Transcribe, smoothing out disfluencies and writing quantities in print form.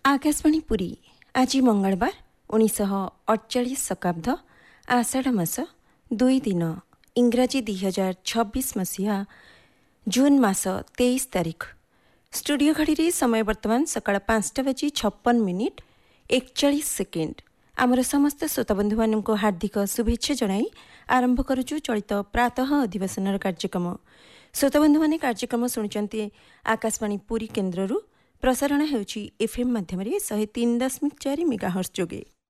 आकाशवाणी पुरी आज मंगलवार 1948 शताब्द आषाढ़ मास 2 दिन इंग्राजी 2026 मसीहा जून मास 23 तारीख। स्टूडियो घड़ी समय वर्तमान सकाळ 5:56 41 सेकेंड। आमर समस्त श्रोताबंधु मानक हार्दिक शुभेच्छा जनाई आरंभ करुचु चलित प्रातः अधिवेशन कार्यक्रम। श्रोताबंधु माने कार्यक्रम शुणुचंती आकाशवाणी पुरी केन्द्ररू प्रसारण हेउची एफएम माध्यम 103.4 मेगाहर्ट्ज जोगे।